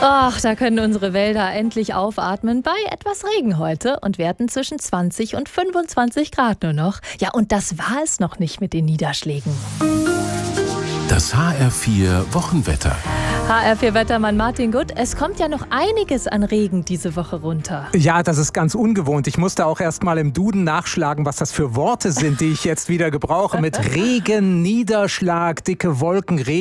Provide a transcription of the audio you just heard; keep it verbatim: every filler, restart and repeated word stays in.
Ach, da können unsere Wälder endlich aufatmen bei etwas Regen heute und Werten zwischen zwanzig und fünfundzwanzig Grad nur noch. Ja, und das war es noch nicht mit den Niederschlägen. Das H R vier Wochenwetter. H R vier Wettermann Martin Gutt, es kommt ja noch einiges an Regen diese Woche runter. Ja, das ist ganz ungewohnt. Ich musste auch erst mal im Duden nachschlagen, was das für Worte sind, die ich jetzt wieder gebrauche. Mit Regen, Niederschlag, dicke Wolken, Regen.